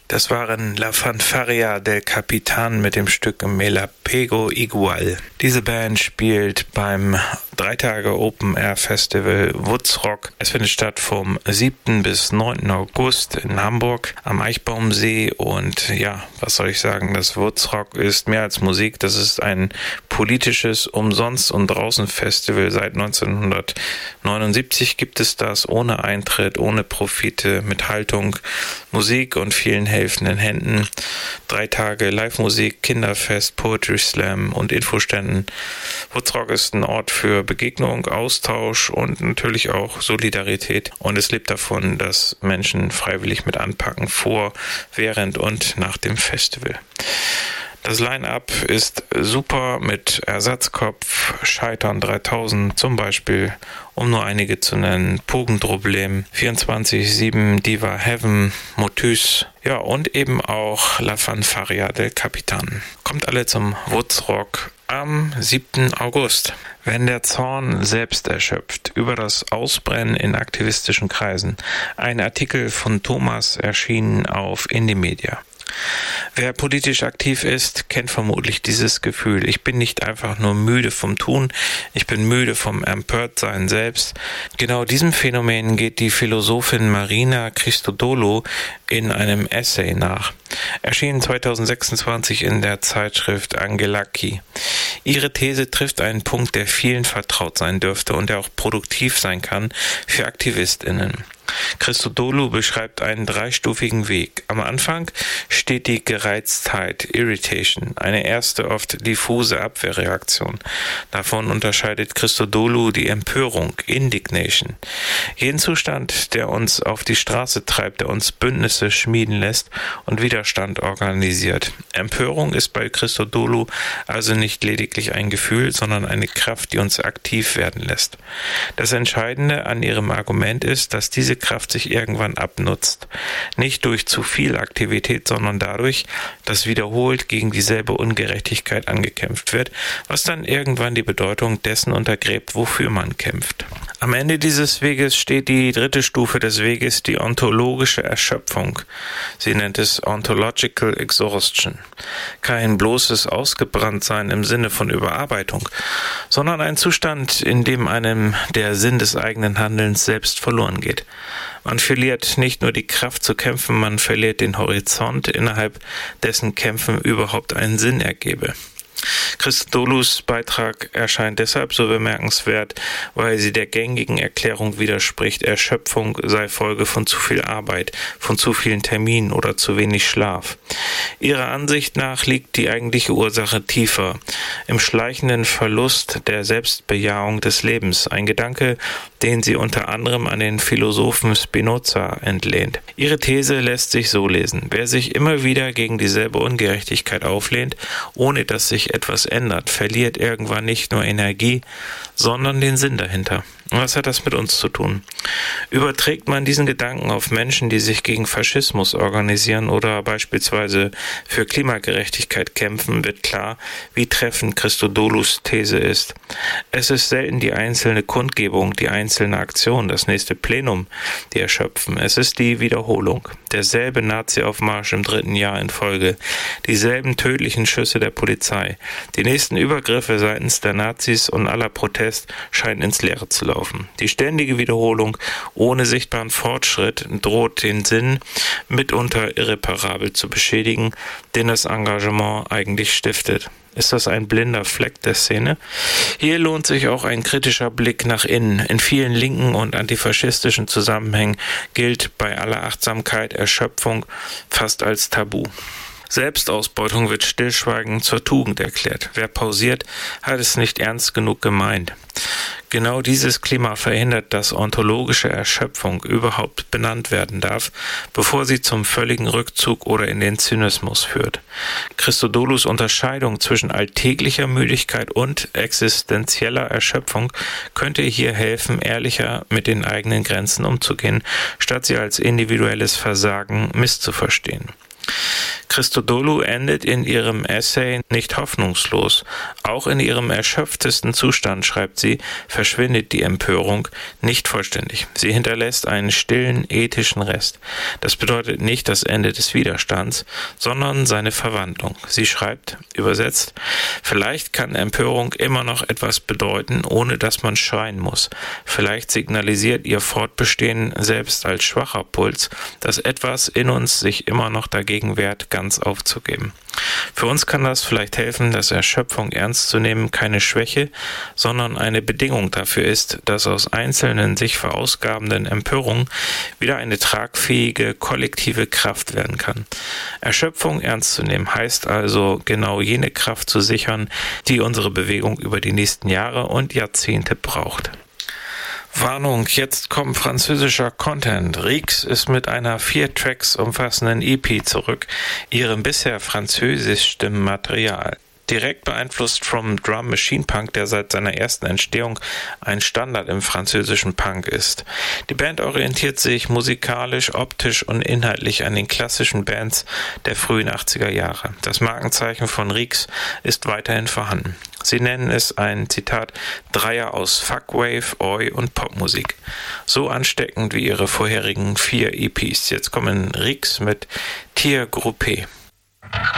Das waren La Fanfarria del Capitan mit dem Stück Me la pego igual. Diese Band spielt beim 3-Tage Open Air Festival Woodsrock. Es findet statt vom 7. bis 9. August in Hamburg am Eichbaumsee. Und ja, was soll ich sagen, das Woodsrock ist mehr als Musik. Das ist ein politisches Umsonst- und Draußen-Festival. Seit 1979 gibt es das ohne Eintritt, ohne Profite, mit Haltung, Musik und vielen helfenden Händen. 3 Tage Live-Musik, Kinderfest, Poetry Slam und Infoständen. Woodsrock ist ein Ort für Begegnung, Austausch und natürlich auch Solidarität. Und es lebt davon, dass Menschen freiwillig mit anpacken, vor, während und nach dem Festival. Das Line-Up ist super mit Ersatzkopf, Scheitern 3000 zum Beispiel, um nur einige zu nennen, Pogendroblem, 24/7, Diva Heaven, Motus, ja und eben auch La Fanfarria del Capitan. Kommt alle zum Woodsrock am 7. August. Wenn der Zorn selbst erschöpft über das Ausbrennen in aktivistischen Kreisen. Ein Artikel von Thomas erschienen auf Indymedia. Wer politisch aktiv ist, kennt vermutlich dieses Gefühl. Ich bin nicht einfach nur müde vom Tun, ich bin müde vom Empörtsein selbst. Genau diesem Phänomen geht die Philosophin Marina Christodoulou in einem Essay nach. Erschienen 2026 in der Zeitschrift Angelaki. Ihre These trifft einen Punkt, der vielen vertraut sein dürfte und der auch produktiv sein kann für AktivistInnen. Christodoulou beschreibt einen 3-stufigen Weg. Am Anfang steht die Gereiztheit, Irritation, eine erste, oft diffuse Abwehrreaktion. Davon unterscheidet Christodoulou die Empörung, Indignation. Jeden Zustand, der uns auf die Straße treibt, der uns Bündnisse schmieden lässt und Widerstand organisiert. Empörung ist bei Christodoulou also nicht lediglich ein Gefühl, sondern eine Kraft, die uns aktiv werden lässt. Das Entscheidende an ihrem Argument ist, dass diese Kraft sich irgendwann abnutzt. Nicht durch zu viel Aktivität, sondern dadurch, dass wiederholt gegen dieselbe Ungerechtigkeit angekämpft wird, was dann irgendwann die Bedeutung dessen untergräbt, wofür man kämpft. Am Ende dieses Weges steht die 3. Stufe des Weges, die ontologische Erschöpfung. Sie nennt es Ontological Exhaustion. Kein bloßes Ausgebranntsein im Sinne von Überarbeitung, sondern ein Zustand, in dem einem der Sinn des eigenen Handelns selbst verloren geht. Man verliert nicht nur die Kraft zu kämpfen, man verliert den Horizont, innerhalb dessen Kämpfen überhaupt einen Sinn ergebe. Christodoulous Beitrag erscheint deshalb so bemerkenswert, weil sie der gängigen Erklärung widerspricht, Erschöpfung sei Folge von zu viel Arbeit, von zu vielen Terminen oder zu wenig Schlaf. Ihrer Ansicht nach liegt die eigentliche Ursache tiefer, im schleichenden Verlust der Selbstbejahung des Lebens, ein Gedanke, den sie unter anderem an den Philosophen Spinoza entlehnt. Ihre These lässt sich so lesen: Wer sich immer wieder gegen dieselbe Ungerechtigkeit auflehnt, ohne dass sich etwas ändert, verliert irgendwann nicht nur Energie, sondern den Sinn dahinter. Was hat das mit uns zu tun? Überträgt man diesen Gedanken auf Menschen, die sich gegen Faschismus organisieren oder beispielsweise für Klimagerechtigkeit kämpfen, wird klar, wie treffend Christodoulous These ist. Es ist selten die einzelne Kundgebung, die einzelne Aktion, das nächste Plenum, die erschöpfen. Es ist die Wiederholung. Derselbe Nazi-Aufmarsch im 3. Jahr in Folge. Dieselben tödlichen Schüsse der Polizei. Die nächsten Übergriffe seitens der Nazis und aller Protest scheinen ins Leere zu laufen. Die ständige Wiederholung ohne sichtbaren Fortschritt droht den Sinn mitunter irreparabel zu beschädigen, den das Engagement eigentlich stiftet. Ist das ein blinder Fleck der Szene? Hier lohnt sich auch ein kritischer Blick nach innen. In vielen linken und antifaschistischen Zusammenhängen gilt bei aller Achtsamkeit Erschöpfung fast als Tabu. Selbstausbeutung wird stillschweigend zur Tugend erklärt. Wer pausiert, hat es nicht ernst genug gemeint. Genau dieses Klima verhindert, dass ontologische Erschöpfung überhaupt benannt werden darf, bevor sie zum völligen Rückzug oder in den Zynismus führt. Christodoulous Unterscheidung zwischen alltäglicher Müdigkeit und existenzieller Erschöpfung könnte hier helfen, ehrlicher mit den eigenen Grenzen umzugehen, statt sie als individuelles Versagen misszuverstehen. Christodoulou endet in ihrem Essay nicht hoffnungslos. Auch in ihrem erschöpftesten Zustand, schreibt sie, verschwindet die Empörung nicht vollständig. Sie hinterlässt einen stillen, ethischen Rest. Das bedeutet nicht das Ende des Widerstands, sondern seine Verwandlung. Sie schreibt, übersetzt, vielleicht kann Empörung immer noch etwas bedeuten, ohne dass man schreien muss. Vielleicht signalisiert ihr Fortbestehen selbst als schwacher Puls, dass etwas in uns sich immer noch dagegen wehrt, ganz aufzugeben. Für uns kann das vielleicht helfen, dass Erschöpfung ernst zu nehmen keine Schwäche, sondern eine Bedingung dafür ist, dass aus einzelnen sich verausgabenden Empörungen wieder eine tragfähige, kollektive Kraft werden kann. Erschöpfung ernst zu nehmen heißt also, genau jene Kraft zu sichern, die unsere Bewegung über die nächsten Jahre und Jahrzehnte braucht. Warnung, jetzt kommt französischer Content. Rix ist mit einer 4 Tracks umfassenden EP zurück, ihrem bisher französischem Material. Direkt beeinflusst vom Drum Machine Punk, der seit seiner ersten Entstehung ein Standard im französischen Punk ist. Die Band orientiert sich musikalisch, optisch und inhaltlich an den klassischen Bands der frühen 80er Jahre. Das Markenzeichen von Rix ist weiterhin vorhanden. Sie nennen es ein, Zitat, Dreier aus Fuckwave, Oi und Popmusik. So ansteckend wie ihre vorherigen 4 EPs. Jetzt kommen Rix mit Tier Groupé.